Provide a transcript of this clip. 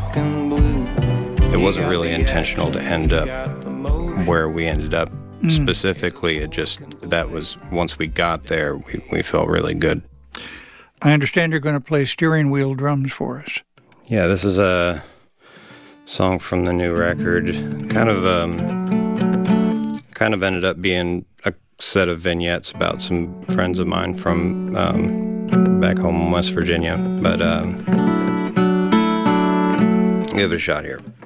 It wasn't really intentional to end up where we ended up. Specifically, it just, that was, once we got there, we felt really good. I understand you're going to play steering wheel drums for us. Yeah, this is a song from the new record. Kind of ended up being a set of vignettes about some friends of mine from back home in West Virginia. But give it a shot here.